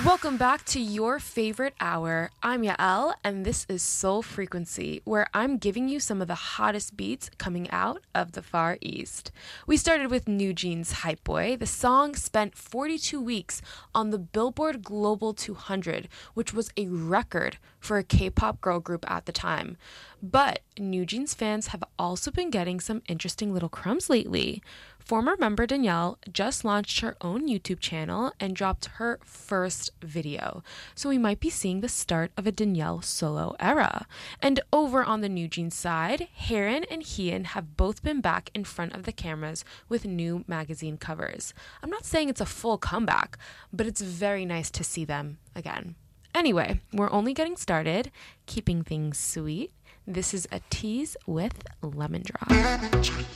Welcome back to your favorite hour. I'm Yael, and this is Soul Frequency, where I'm giving you some of the hottest beats coming out of the Far East. We started with New Jeans' Hype Boy. The song spent 42 weeks on the Billboard Global 200, which was a record for a K-pop girl group at the time. But New Jeans fans have also been getting some interesting little crumbs lately. Former member Danielle just launched her own YouTube channel and dropped her first video. So we might be seeing the start of a Danielle solo era. And over on the New Jeans side, Haran and Hyein have both been back in front of the cameras with new magazine covers. I'm not saying it's a full comeback, but it's very nice to see them again. Anyway, we're only getting started, keeping things sweet. This is a tease with Lemon Drop.